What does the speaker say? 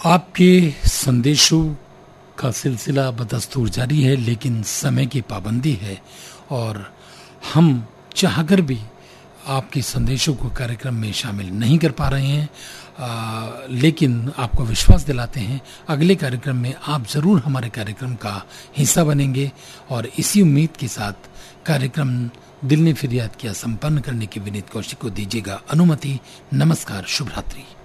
आपके संदेशों का सिलसिला बदस्तूर जारी है, लेकिन समय की पाबंदी है और हम चाहकर भी आपके संदेशों को कार्यक्रम में शामिल नहीं कर पा रहे हैं। लेकिन आपको विश्वास दिलाते हैं अगले कार्यक्रम में आप ज़रूर हमारे कार्यक्रम का हिस्सा बनेंगे और इसी उम्मीद के साथ कार्यक्रम दिल ने फिर याद किया संपन्न करने की विनीत कौशिक को दीजिएगा अनुमति। नमस्कार, शुभ रात्रि।